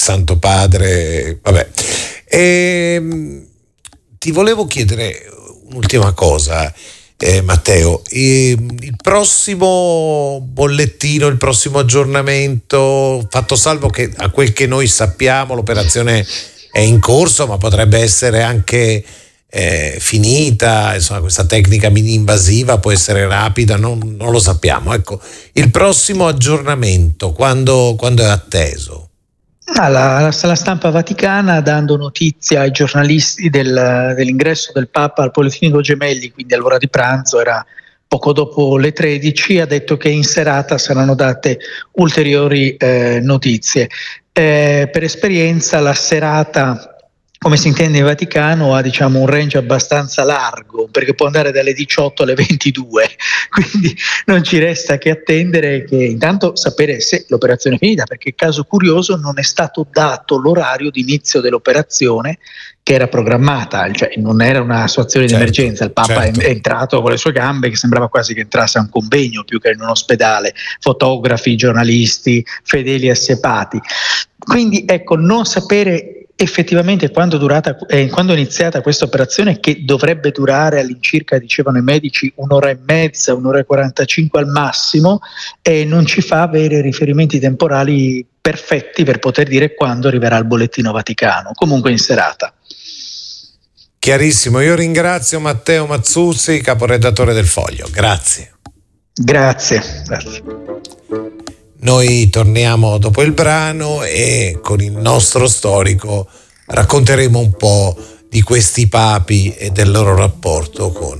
Santo Padre, vabbè. Ti volevo chiedere un'ultima cosa, Matteo. Il prossimo bollettino, il prossimo aggiornamento, fatto salvo che a quel che noi sappiamo l'operazione è in corso, ma potrebbe essere anche finita, insomma, questa tecnica mini-invasiva può essere rapida, non lo sappiamo. Ecco, il prossimo aggiornamento quando è atteso? La stampa vaticana, dando notizia ai giornalisti dell'ingresso del Papa al Policlinico Gemelli, quindi all'ora di pranzo, era poco dopo le 13, ha detto che in serata saranno date ulteriori notizie. Per esperienza la serata, come si intende in Vaticano, ha un range abbastanza largo, perché può andare dalle 18 alle 22, quindi non ci resta che attendere, che intanto sapere se l'operazione è finita, perché caso curioso non è stato dato l'orario di inizio dell'operazione che era programmata, cioè non era una situazione di emergenza, il Papa è entrato con le sue gambe, che sembrava quasi che entrasse a un convegno più che in un ospedale, fotografi, giornalisti, fedeli assiepati. Quindi ecco, non sapere effettivamente quando è iniziata questa operazione, che dovrebbe durare all'incirca, dicevano i medici, 1 ora e mezza, 1 ora e 45 al massimo, e non ci fa avere riferimenti temporali perfetti per poter dire quando arriverà il bollettino vaticano, comunque in serata. Chiarissimo, io ringrazio Matteo Mazzuzzi, caporedattore del Foglio, grazie. Grazie. Noi torniamo dopo il brano e con il nostro storico racconteremo un po' di questi papi e del loro rapporto con